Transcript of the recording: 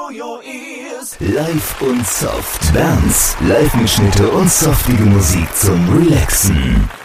Live und soft. Dance, Live-Mitschnitte und softige Musik zum Relaxen.